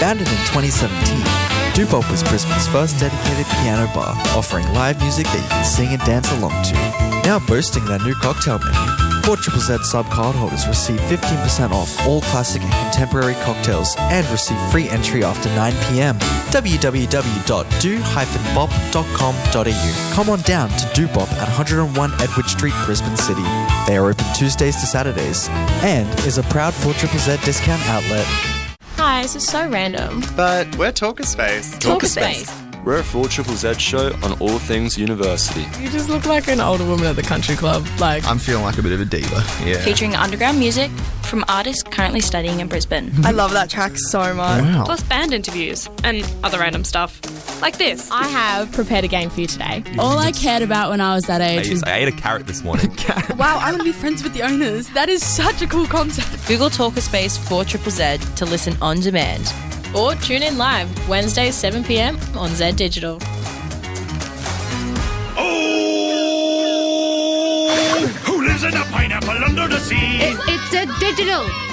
Founded in 2017, Doo-Bop was Brisbane's first dedicated piano bar, offering live music that you can sing and dance along to. Now boasting their new cocktail menu, 4ZZZ Sub cardholders receive 15% off all classic and contemporary cocktails and receive free entry after 9 p.m. www.do-bop.com.au. Come on down to Doo-Bop at 101 Edward Street, Brisbane City. They are open Tuesdays to Saturdays and is a proud 4ZZZ discount outlet. Hi, this is so random. But we're Talkerspace. Talkerspace. We're a 4ZZZ show on all things university. You just look like an older woman at the country club. I'm feeling like a bit of a diva, yeah. Featuring underground music from artists currently studying in Brisbane. I love that track so much. Wow. Plus band interviews and other random stuff. Like this. I have prepared a game for you today. All I cared about when I was that age was... I ate a carrot this morning. Wow, I'm going to be friends with the owners. That is such a cool concept. Google Talkerspace 4ZZZ to listen on demand. Or tune in live, Wednesdays 7 p.m. on Z Digital. Oh! Who lives in a pineapple under the sea? It's Z Digital.